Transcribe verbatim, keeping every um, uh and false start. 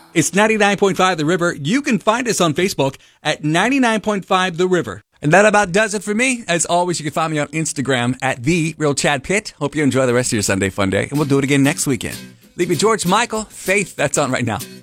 It's ninety-nine point five The River. You can find us on Facebook at ninety-nine point five The River. And that about does it for me. As always, you can find me on Instagram at The Real Chad Pitt. Hope you enjoy the rest of your Sunday fun day, and we'll do it again next weekend. Leave me George Michael, Faith, that's on right now.